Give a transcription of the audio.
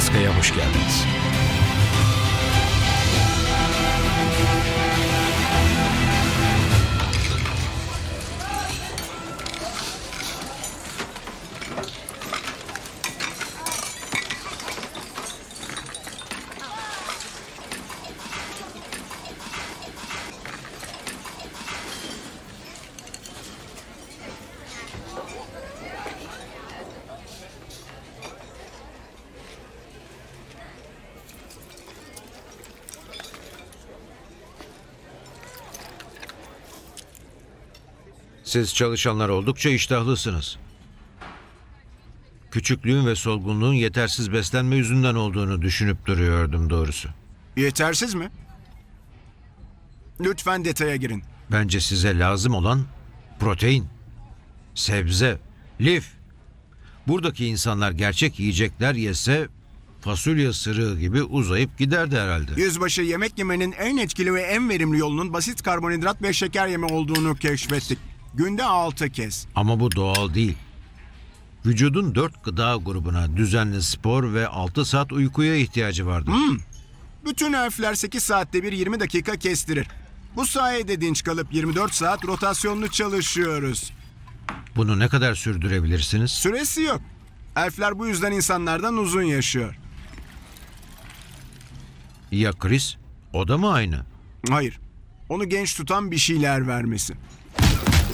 Alaska'ya hoş geldiniz. Siz çalışanlar oldukça iştahlısınız. Küçüklüğün ve solgunluğun yetersiz beslenme yüzünden olduğunu düşünüp duruyordum doğrusu. Yetersiz mi? Lütfen detaya girin. Bence size lazım olan protein, sebze, lif. Buradaki insanlar gerçek yiyecekler yese fasulye sırığı gibi uzayıp giderdi herhalde. Yüzbaşı, yemek yemenin en etkili ve en verimli yolunun basit karbonhidrat ve şeker yeme olduğunu keşfettik. Günde 6 kez. Ama bu doğal değil. Vücudun 4 gıda grubuna düzenli spor ve 6 saat uykuya ihtiyacı vardır. Bütün elfler 8 saatte bir 20 dakika kestirir. Bu sayede dinç kalıp 24 saat rotasyonlu çalışıyoruz. Bunu ne kadar sürdürebilirsiniz? Süresi yok. Elfler bu yüzden insanlardan uzun yaşıyor. Ya Chris? O da mı aynı? Hayır. Onu genç tutan bir şeyler vermesi.